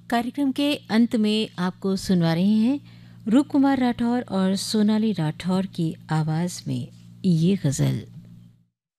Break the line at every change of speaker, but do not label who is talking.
कार्यक्रम के अंत में आपको सुनवा रहे हैं रूप कुमार राठौर और सोनाली राठौर की आवाज़ में ये गज़ल।